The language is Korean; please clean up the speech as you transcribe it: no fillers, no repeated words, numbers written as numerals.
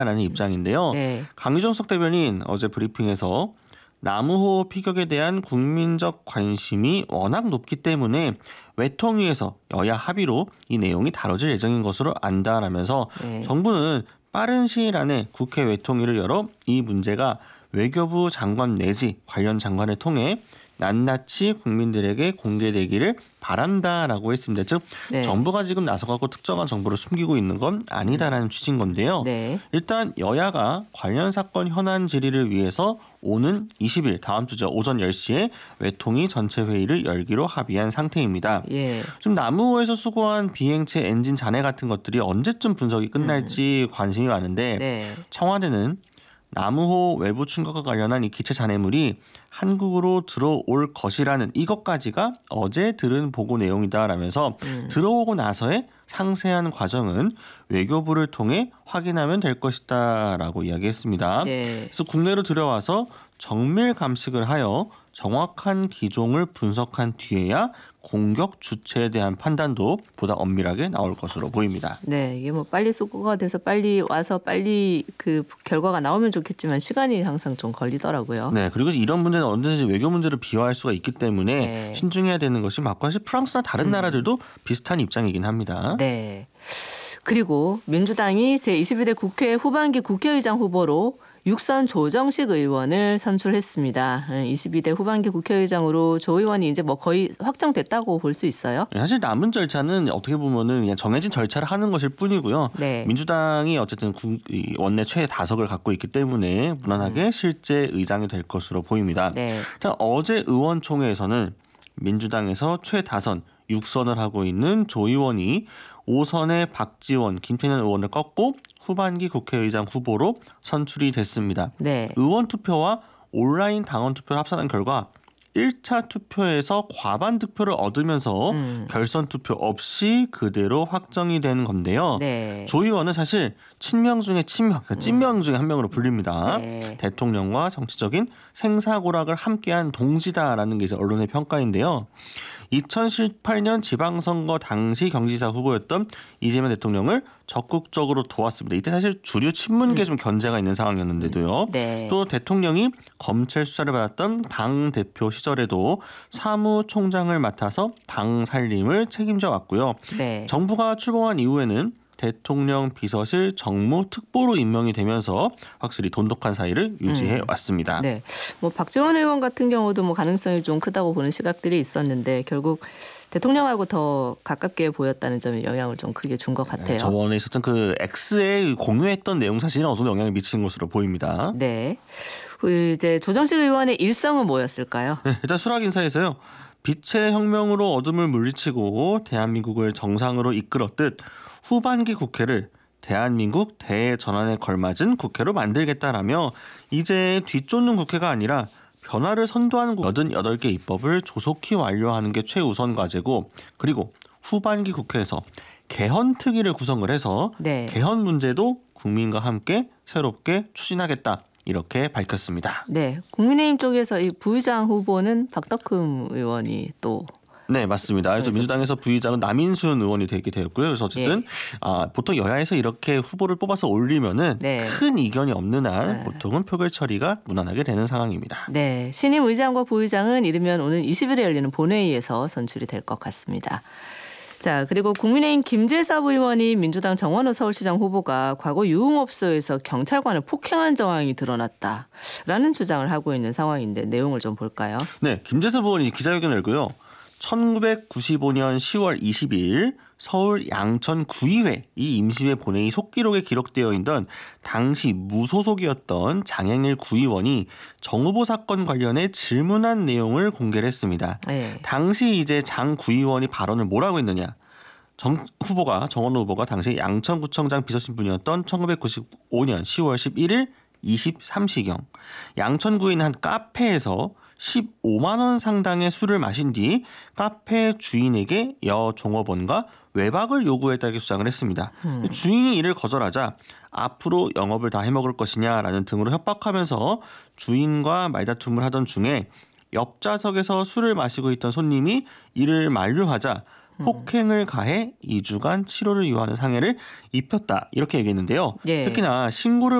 라는 입장인데요. 네. 강유정석 대변인 어제 브리핑에서 남우호 피격에 대한 국민적 관심이 워낙 높기 때문에 외통위에서 여야 합의로 이 내용이 다뤄질 예정인 것으로 안다라면서 네. 정부는 빠른 시일 안에 국회 외통위를 열어 이 문제가 외교부 장관 내지 관련 장관을 통해 낱낱이 국민들에게 공개되기를 바란다라고 했습니다. 즉 네. 정부가 지금 나서가고 특정한 정보를 숨기고 있는 건 아니다라는 취지인 건데요. 네. 일단 여야가 관련 사건 현안 질의를 위해서 오는 20일 다음 주죠. 오전 10시에 외통위 전체 회의를 열기로 합의한 상태입니다. 예. 지금 남우호에서 수거한 비행체 엔진 잔해 같은 것들이 언제쯤 분석이 끝날지 관심이 많은데 네. 청와대는 남우호 외부 충격과 관련한 이 기체 잔해물이 한국으로 들어올 것이라는 이것까지가 어제 들은 보고 내용이다라면서 들어오고 나서의 상세한 과정은 외교부를 통해 확인하면 될 것이다라고 이야기했습니다. 네. 그래서 국내로 들어와서 정밀 감식을 하여 정확한 기종을 분석한 뒤에야 공격 주체에 대한 판단도 보다 엄밀하게 나올 것으로 보입니다. 네, 이게 뭐 빨리 수거가 돼서 빨리 와서 빨리 그 결과가 나오면 좋겠지만 시간이 항상 좀 걸리더라고요. 네, 그리고 이런 문제는 언제든지 외교 문제로 비화할 수가 있기 때문에 네. 신중해야 되는 것이 맞고 사실 프랑스나 다른 나라들도 비슷한 입장이긴 합니다. 네. 그리고 민주당이 제22대 국회 후반기 국회의장 후보로 육선 조정식 의원을 선출했습니다. 22대 후반기 국회의장으로 조 의원이 이제 뭐 거의 확정됐다고 볼 수 있어요. 사실 남은 절차는 어떻게 보면은 그냥 정해진 절차를 하는 것일 뿐이고요. 네. 민주당이 어쨌든 원내 최대 다석을 갖고 있기 때문에 무난하게 실제 의장이 될 것으로 보입니다. 네. 일단 어제 의원총회에서는 민주당에서 최다선 6선을 하고 있는 조 의원이 5선의 박지원, 김태년 의원을 꺾고 후반기 국회의장 후보로 선출이 됐습니다. 네. 의원 투표와 온라인 당원 투표를 합산한 결과 1차 투표에서 과반 득표를 얻으면서 결선 투표 없이 그대로 확정이 된 건데요. 네. 조 의원은 사실 친명 중에 친명, 그러니까 찐명 중에 한 명으로 불립니다. 네. 대통령과 정치적인 생사고락을 함께한 동지다라는 게 이제 언론의 평가인데요. 2018년 지방선거 당시 경기지사 후보였던 이재명 대통령을 적극적으로 도왔습니다. 이때 사실 주류 친문계에 좀 견제가 있는 상황이었는데도요. 네. 또 대통령이 검찰 수사를 받았던 당 대표 시절에도 사무총장을 맡아서 당 살림을 책임져 왔고요. 네. 정부가 출범한 이후에는 대통령 비서실 정무특보로 임명이 되면서 확실히 돈독한 사이를 유지해 왔습니다. 네. 뭐 박지원 의원 같은 경우도 뭐 가능성이 좀 크다고 보는 시각들이 있었는데 결국 대통령하고 더 가깝게 보였다는 점이 영향을 좀 크게 준 것 같아요. 저번에 있었던 그 X에 공유했던 내용 사실은 어느 정도 영향을 미치는 것으로 보입니다. 네. 이제 조정식 의원의 일성은 뭐였을까요? 네, 일단 수락 인사에서요. 빛의 혁명으로 어둠을 물리치고 대한민국을 정상으로 이끌었듯 후반기 국회를 대한민국 대전환에 걸맞은 국회로 만들겠다라며 이제 뒤쫓는 국회가 아니라 변화를 선도하는 88개 입법을 조속히 완료하는 게 최우선 과제고 그리고 후반기 국회에서 개헌특위를 구성을 해서 네. 개헌 문제도 국민과 함께 새롭게 추진하겠다. 이렇게 밝혔습니다. 네. 국민의힘 쪽에서 이 부의장 후보는 박덕흠 의원이 또 네, 맞습니다. 그래서 민주당에서 부의장은 남인순 의원이 되게 되었고요. 그래서 어쨌든 보통 여야에서 이렇게 후보를 뽑아서 올리면은 네. 큰 이견이 없는 한 보통은 표결 처리가 무난하게 되는 상황입니다. 네. 신임 의장과 부의장은 이르면 오는 20일에 열리는 본회의에서 선출이 될 것 같습니다. 자, 그리고 국민의힘 김재섭 의원이 민주당 정원호 서울시장 후보가 과거 유흥업소에서 경찰관을 폭행한 정황이 드러났다라는 주장을 하고 있는 상황인데 내용을 좀 볼까요? 네, 김재섭 의원이 기자회견을 열고요. 1995년 10월 20일 서울 양천 구의회 이 임시회 본회의 속기록에 기록되어 있던 당시 무소속이었던 장행일 구의원이 정 후보 사건 관련해 질문한 내용을 공개를 했습니다. 네. 당시 이제 장 구의원이 발언을 뭐라고 했느냐? 정원 후보가 당시 양천구청장 비서실 분이었던 1995년 10월 11일 23시경 양천구에 있는 한 카페에서 15만 원 상당의 술을 마신 뒤 카페 주인에게 여 종업원과 외박을 요구했다고 주장을 했습니다. 주인이 이를 거절하자 앞으로 영업을 다 해먹을 것이냐라는 등으로 협박하면서 주인과 말다툼을 하던 중에 옆 좌석에서 술을 마시고 있던 손님이 이를 만류하자 폭행을 가해 2주간 치료를 요하는 상해를 입혔다. 이렇게 얘기했는데요. 예. 특히나 신고를